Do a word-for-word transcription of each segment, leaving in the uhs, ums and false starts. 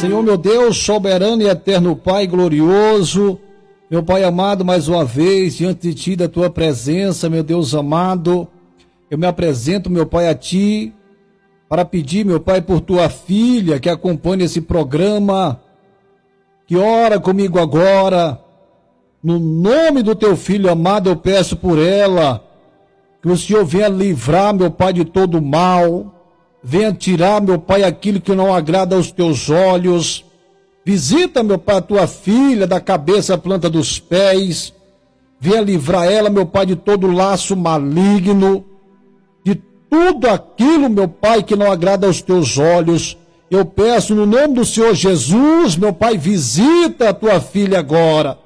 Senhor, meu Deus, soberano e eterno Pai glorioso, meu Pai amado, mais uma vez, diante de Ti, da Tua presença, meu Deus amado, eu me apresento, meu Pai, a Ti, para pedir, meu Pai, por Tua filha que acompanha esse programa, que ora comigo agora, no nome do Teu Filho amado, eu peço por ela, que o Senhor venha livrar, meu Pai, de todo mal, venha tirar, meu Pai, aquilo que não agrada aos Teus olhos. Visita, meu Pai, a Tua filha, da cabeça à planta dos pés. Venha livrar ela, meu Pai, de todo laço maligno, de tudo aquilo, meu Pai, que não agrada aos Teus olhos. Eu peço no nome do Senhor Jesus, meu Pai, visita a Tua filha agora.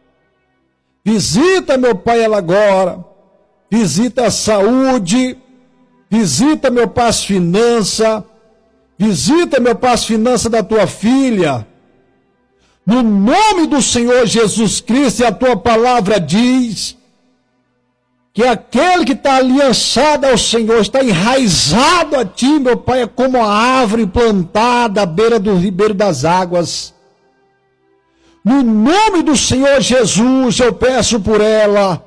Visita, meu Pai, ela agora. Visita a saúde. Visita, meu Pai, as finanças. Visita, meu Pai, as finanças da Tua filha. No nome do Senhor Jesus Cristo, e a Tua palavra diz que aquele que está aliançado ao Senhor, está enraizado a Ti, meu Pai, é como a árvore plantada à beira do ribeiro das águas. No nome do Senhor Jesus, eu peço por ela.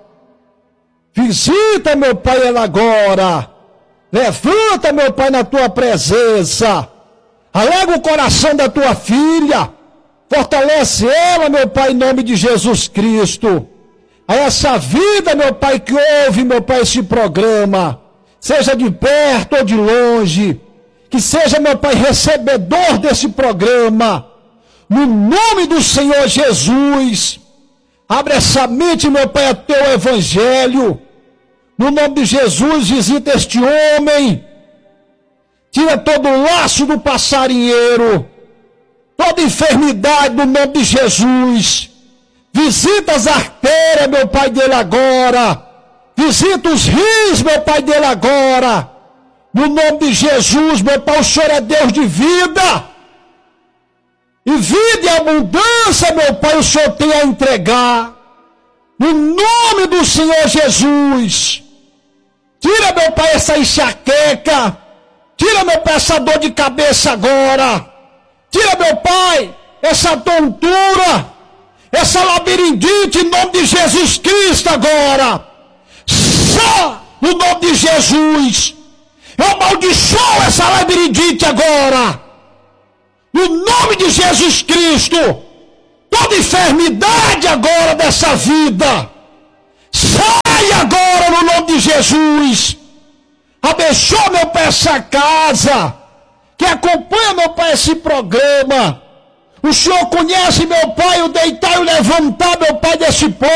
Visita, meu Pai, ela agora. Levanta, meu Pai, na Tua presença. Alega o coração da Tua filha. Fortalece ela, meu Pai, em nome de Jesus Cristo. A essa vida, meu Pai, que ouve, meu Pai, esse programa, seja de perto ou de longe, que seja, meu Pai, recebedor desse programa, no nome do Senhor Jesus. Abre essa mente, meu Pai, a Teu evangelho. No nome de Jesus, visita este homem. Tira todo o laço do passarinheiro. Toda enfermidade no nome de Jesus. Visita as artérias, meu Pai, dele agora. Visita os rins, meu Pai, dele agora. No nome de Jesus, meu Pai, o Senhor é Deus de vida. E vida e abundância, meu Pai, o Senhor tem a entregar. No nome do Senhor Jesus. Tira, meu Pai, essa enxaqueca. Tira, meu Pai, essa dor de cabeça agora. Tira, meu Pai, essa tontura, essa labirintite, em nome de Jesus Cristo agora. Só no nome de Jesus. Eu amaldiçoo essa labirintite agora. No nome de Jesus Cristo. Toda enfermidade agora dessa vida. Sai agora no nome de Jesus. Abençoa, meu Pai, essa casa que acompanha, meu Pai, esse programa. O Senhor conhece, meu Pai, o deitar e o levantar, meu Pai, desse povo.